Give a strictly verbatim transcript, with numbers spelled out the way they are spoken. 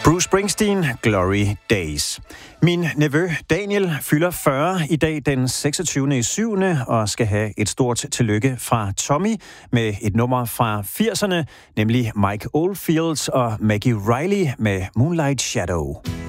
Bruce Springsteen, Glory Days. Min nevø Daniel fylder fyrre i dag den seksogtyvende syvende og skal have et stort tillykke fra Tommy med et nummer fra firserne, nemlig Mike Oldfields og Maggie Riley med Moonlight Shadow.